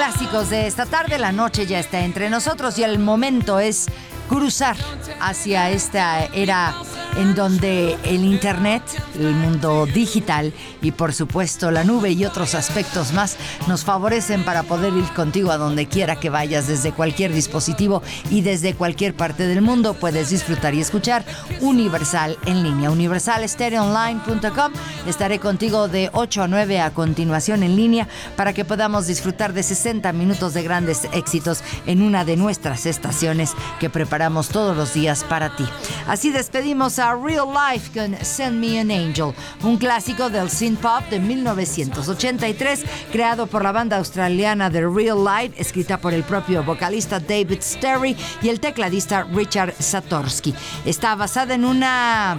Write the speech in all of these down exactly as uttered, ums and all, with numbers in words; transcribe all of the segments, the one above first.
Clásicos de esta tarde, la noche ya está entre nosotros y el momento es cruzar hacia esta era en donde el internet, el mundo digital y por supuesto la nube y otros aspectos más nos favorecen para poder ir contigo a donde quiera que vayas, desde cualquier dispositivo y desde cualquier parte del mundo. Puedes disfrutar y escuchar Universal en línea, universal stereo online punto com. Estaré contigo de ocho a nueve a continuación en línea para que podamos disfrutar de sesenta minutos de grandes éxitos en una de nuestras estaciones que preparamos todos los días para ti. Así despedimos a Real Life con Send Me an Angel, un clásico del synth pop de mil novecientos ochenta y tres, creado por la banda australiana The Real Life, escrita por el propio vocalista David Sterry y el tecladista Richard Satorsky. Está basada en una...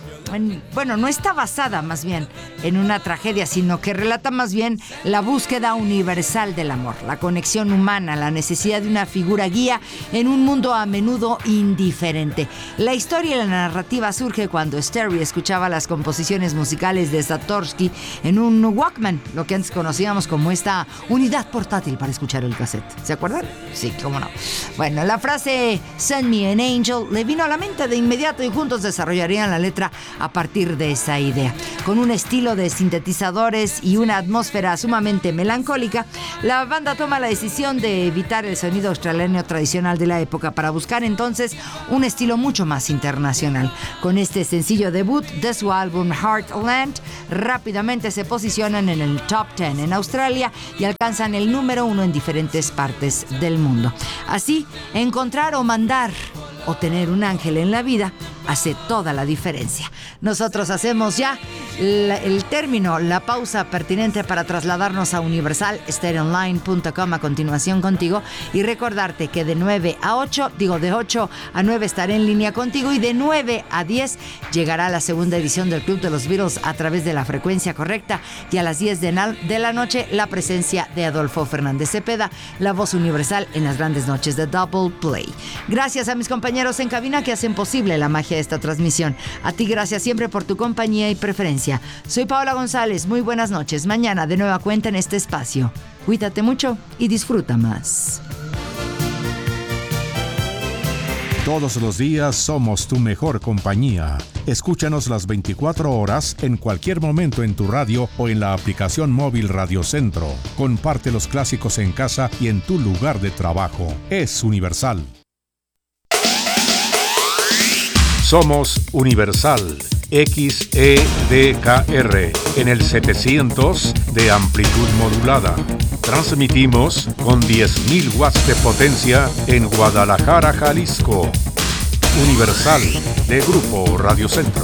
En, bueno, no está basada más bien en una tragedia, sino que relata más bien la búsqueda universal del amor, la conexión humana, la necesidad de una figura guía en un mundo a menudo indiferente. La historia y la narrativa surge cuando Sterry escuchaba las composiciones musicales de Satorsky en un Walkman, lo que antes conocíamos como esta unidad portátil para escuchar el cassette. ¿Se acuerdan? Sí, cómo no. Bueno, la frase Send Me an Angel le vino a la mente de inmediato y juntos desarrollarían la letra a partir de esa idea. Con un estilo de sintetizadores y una atmósfera sumamente melancólica, la banda toma la decisión de evitar el sonido australiano tradicional de la época para buscar entonces un estilo mucho más internacional. Con este sencillo debut de su álbum Heartland, rápidamente se posicionan en el top diez en Australia y alcanzan el número uno en diferentes partes del mundo. Así, encontrar o mandar o tener un ángel en la vida hace toda la diferencia. Nosotros hacemos ya la, el término, la pausa pertinente para trasladarnos a universal stereo online punto com a continuación contigo y recordarte que de nueve a ocho, digo de ocho a nueve estaré en línea contigo y de nueve a diez llegará la segunda edición del Club de los Beatles a través de la frecuencia correcta y a las diez de, na- de la noche la presencia de Adolfo Fernández Cepeda, la voz universal en las grandes noches de Double Play. Gracias a mis compañeros en cabina que hacen posible la magia de esta transmisión. A ti gracias siempre por tu compañía y preferencia. Soy Paola González, muy buenas noches. Mañana de nueva cuenta en este espacio. Cuídate mucho y disfruta más. Todos los días somos tu mejor compañía. Escúchanos las veinticuatro horas en cualquier momento en tu radio o en la aplicación móvil Radio Centro. Comparte los clásicos en casa y en tu lugar de trabajo. Es Universal. Somos Universal, X E D K R, en el setecientos de amplitud modulada. Transmitimos con diez mil watts de potencia en Guadalajara, Jalisco. Universal, de Grupo Radio Centro.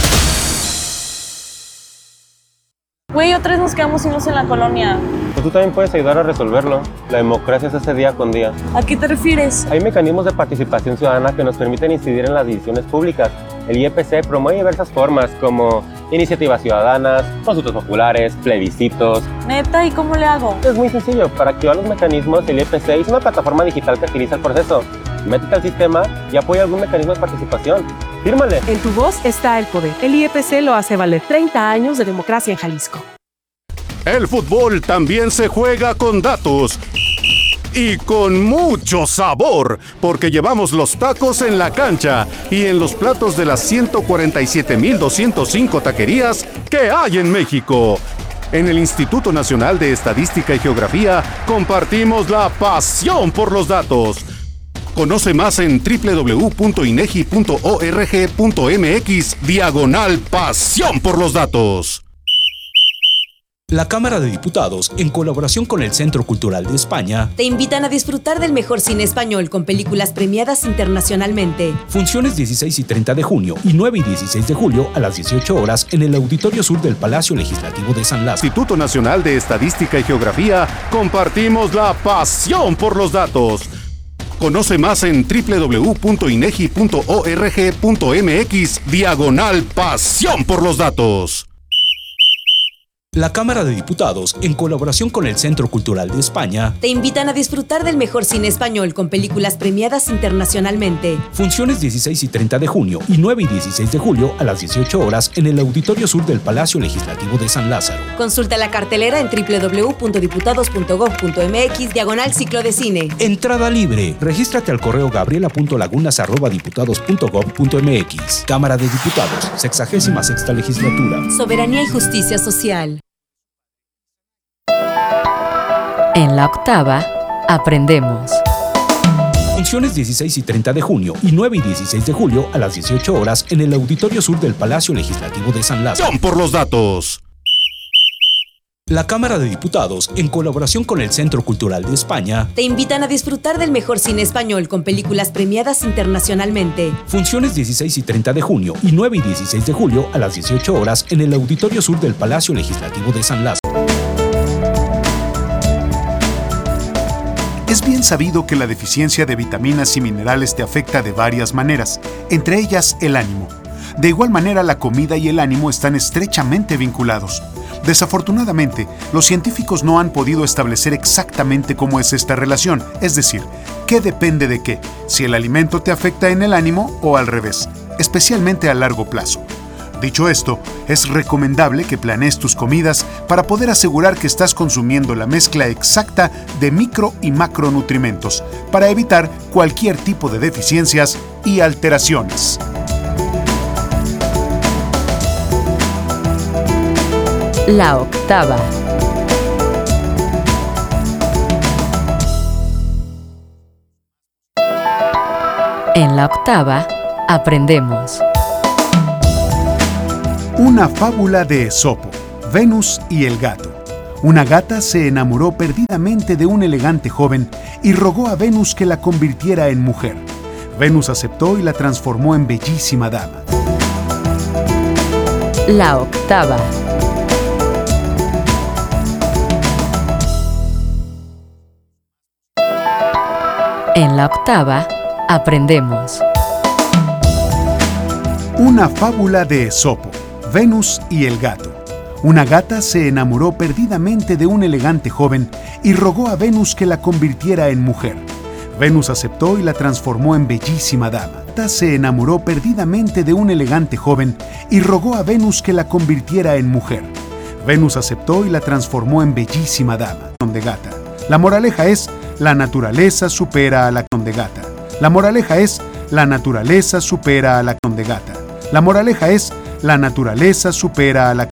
Güey, otra vez nos quedamos sin luz en la colonia. Pues tú también puedes ayudar a resolverlo. La democracia se hace día con día. ¿A qué te refieres? Hay mecanismos de participación ciudadana que nos permiten incidir en las decisiones públicas. El I E P C promueve diversas formas como iniciativas ciudadanas, consultas populares, plebiscitos. ¿Neta? ¿Y cómo le hago? Es muy sencillo. Para activar los mecanismos, el I E P C es una plataforma digital que agiliza el proceso. Métete al sistema y apoya algún mecanismo de participación. ¡Fírmale! En tu voz está el poder. El I E P C lo hace valer. treinta años de democracia en Jalisco. El fútbol también se juega con datos y con mucho sabor, porque llevamos los tacos en la cancha y en los platos de las ciento cuarenta y siete mil doscientos cinco taquerías que hay en México. En el Instituto Nacional de Estadística y Geografía compartimos la pasión por los datos. Conoce más en doble u doble u doble u punto inegi punto org punto mx diagonal pasión por los datos. La Cámara de Diputados, en colaboración con el Centro Cultural de España, te invitan a disfrutar del mejor cine español con películas premiadas internacionalmente. Funciones dieciséis y treinta de junio y nueve y dieciséis de julio a las dieciocho horas en el Auditorio Sur del Palacio Legislativo de San Lázaro. Instituto Nacional de Estadística y Geografía, compartimos la pasión por los datos. Conoce más en doble u doble u doble u punto inegi punto org punto mx diagonal pasión por los datos. La Cámara de Diputados, en colaboración con el Centro Cultural de España, te invitan a disfrutar del mejor cine español con películas premiadas internacionalmente. Funciones dieciséis y treinta de junio y nueve y dieciséis de julio a las dieciocho horas en el Auditorio Sur del Palacio Legislativo de San Lázaro. Consulta la cartelera en doble u doble u doble u punto diputados punto gob punto eme equis diagonal ciclo de cine. Entrada libre. Regístrate al correo gabriela punto lagunas arroba diputados punto gob punto eme equis. Cámara de Diputados, sexagésima sexta legislatura. Soberanía y justicia social. En la octava, aprendemos. Funciones dieciséis y treinta de junio y nueve y dieciséis de julio a las dieciocho horas en el Auditorio Sur del Palacio Legislativo de San Lázaro. Por los datos. La Cámara de Diputados, en colaboración con el Centro Cultural de España, te invitan a disfrutar del mejor cine español con películas premiadas internacionalmente. Funciones dieciséis y treinta de junio y nueve y dieciséis de julio a las dieciocho horas en el Auditorio Sur del Palacio Legislativo de San Lázaro. Es bien sabido que la deficiencia de vitaminas y minerales te afecta de varias maneras, entre ellas el ánimo. De igual manera, la comida y el ánimo están estrechamente vinculados. Desafortunadamente, los científicos no han podido establecer exactamente cómo es esta relación, es decir, qué depende de qué, si el alimento te afecta en el ánimo o al revés, especialmente a largo plazo. Dicho esto, es recomendable que planees tus comidas para poder asegurar que estás consumiendo la mezcla exacta de micro y macronutrimentos para evitar cualquier tipo de deficiencias y alteraciones. La octava. En la octava, aprendemos. Una fábula de Esopo, Venus y el gato. Una gata se enamoró perdidamente de un elegante joven y rogó a Venus que la convirtiera en mujer. Venus aceptó y la transformó en bellísima dama. La octava. En la octava, aprendemos. Una fábula de Esopo, Venus y el gato. Una gata se enamoró perdidamente de un elegante joven y rogó a Venus que la convirtiera en mujer. Venus aceptó y la transformó en bellísima dama. La gata se enamoró perdidamente de un elegante joven y rogó a Venus que la convirtiera en mujer. Venus aceptó y la transformó en bellísima dama. De gata. La moraleja es: la naturaleza supera a la acción de gata. La moraleja es: la naturaleza supera a la acción de gata. La moraleja es: la naturaleza supera a la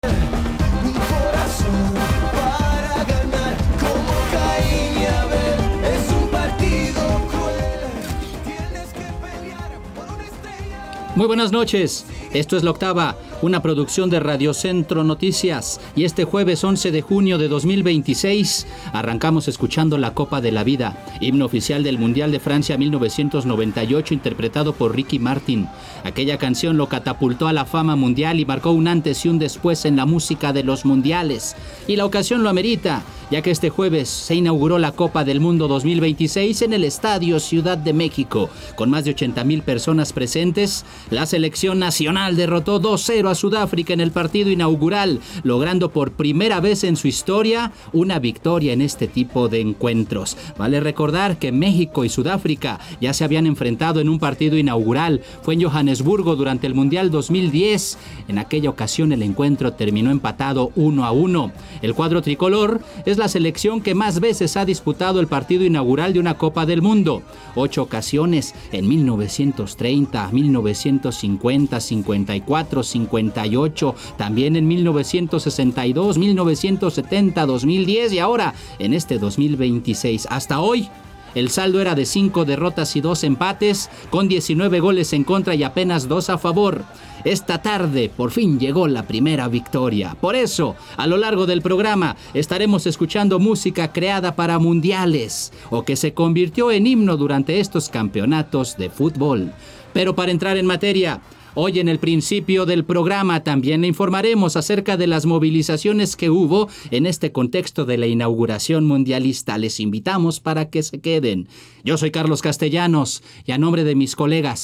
Muy buenas noches, esto es La Octava, una producción de Radio Centro Noticias, y este jueves once de junio de dos mil veintiséis arrancamos escuchando La Copa de la Vida, himno oficial del Mundial de Francia mil novecientos noventa y ocho interpretado por Ricky Martin. Aquella canción lo catapultó a la fama mundial y marcó un antes y un después en la música de los mundiales, y la ocasión lo amerita, ya que este jueves se inauguró la Copa del Mundo dos mil veintiséis en el Estadio Ciudad de México. Con más de ochenta mil personas presentes, la selección nacional derrotó dos cero a Sudáfrica en el partido inaugural, logrando por primera vez en su historia una victoria en este tipo de encuentros. Vale recordar que México y Sudáfrica ya se habían enfrentado en un partido inaugural. Fue en Johannesburgo durante el Mundial dos mil diez. En aquella ocasión el encuentro terminó empatado uno a uno. El cuadro tricolor es la selección que más veces ha disputado el partido inaugural de una Copa del Mundo. Ocho ocasiones en mil novecientos treinta, mil novecientos cincuenta, cincuenta y cuatro, cincuenta y ocho, también en mil novecientos sesenta y dos, mil novecientos setenta, dos mil diez y ahora en este dos mil veintiséis. Hasta hoy, el saldo era de cinco derrotas y dos empates, con diecinueve goles en contra y apenas dos a favor. Esta tarde, por fin llegó la primera victoria. Por eso, a lo largo del programa, estaremos escuchando música creada para mundiales o que se convirtió en himno durante estos campeonatos de fútbol. Pero para entrar en materia, hoy en el principio del programa también le informaremos acerca de las movilizaciones que hubo en este contexto de la inauguración mundialista. Les invitamos para que se queden. Yo soy Carlos Castellanos y a nombre de mis colegas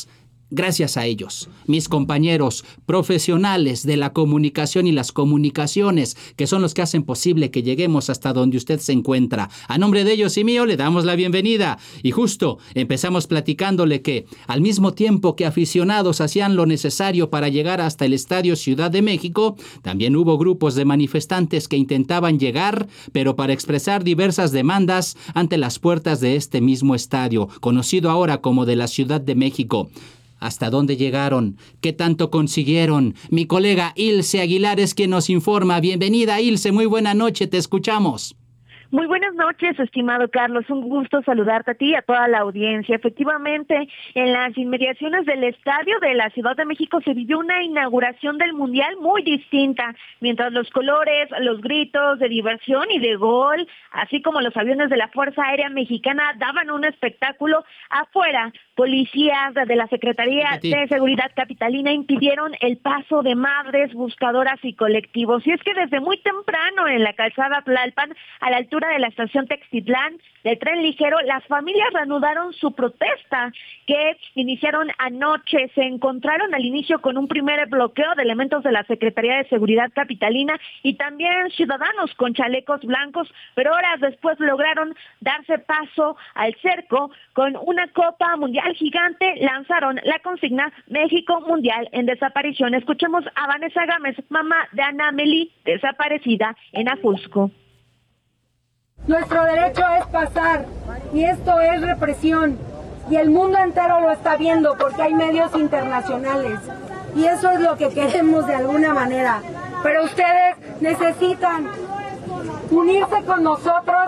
Gracias a ellos, mis compañeros profesionales de la comunicación y las comunicaciones, que son los que hacen posible que lleguemos hasta donde usted se encuentra. A nombre de ellos y mío le damos la bienvenida. Y justo empezamos platicándole que al mismo tiempo que aficionados hacían lo necesario para llegar hasta el Estadio Ciudad de México, también hubo grupos de manifestantes que intentaban llegar, pero para expresar diversas demandas ante las puertas de este mismo estadio, conocido ahora como de la Ciudad de México. ¿Hasta dónde llegaron? ¿Qué tanto consiguieron? Mi colega Ilse Aguilar es quien nos informa. Bienvenida, Ilse, muy buena noche, te escuchamos. Muy buenas noches, estimado Carlos. Un gusto saludarte a ti y a toda la audiencia. Efectivamente, en las inmediaciones del Estadio de la Ciudad de México se vivió una inauguración del Mundial muy distinta, mientras los colores, los gritos de diversión y de gol, así como los aviones de la Fuerza Aérea Mexicana daban un espectáculo afuera. Policías de la Secretaría de Seguridad Capitalina impidieron el paso de madres, buscadoras y colectivos. Y es que desde muy temprano en la calzada Tlalpan, a la altura de la estación Textitlán del tren ligero, las familias reanudaron su protesta que iniciaron anoche. Se encontraron al inicio con un primer bloqueo de elementos de la Secretaría de Seguridad Capitalina y también ciudadanos con chalecos blancos, pero horas después lograron darse paso al cerco con una Copa Mundial gigante. Lanzaron la consigna México Mundial en Desaparición. Escuchemos a Vanessa Gámez, mamá de Ana Meli, desaparecida en Ajusco. Nuestro derecho es pasar y esto es represión y el mundo entero lo está viendo porque hay medios internacionales y eso es lo que queremos de alguna manera. Pero ustedes necesitan unirse con nosotros.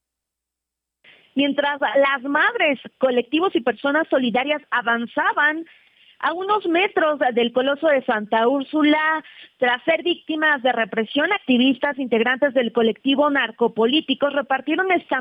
Mientras las madres, colectivos y personas solidarias avanzaban a unos metros del Coloso de Santa Úrsula, tras ser víctimas de represión, activistas integrantes del colectivo Narcopolíticos repartieron esta